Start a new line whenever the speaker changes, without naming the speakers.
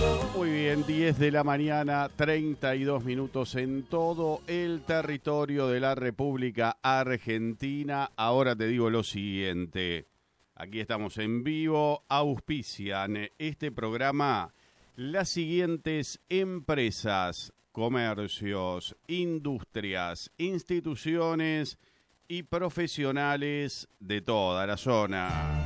Muy bien, 10 de la mañana, 32 minutos en todo el territorio de la República Argentina. Ahora te digo lo siguiente. Aquí estamos en vivo, auspician este programa las siguientes empresas, comercios, industrias, instituciones y profesionales de toda la zona.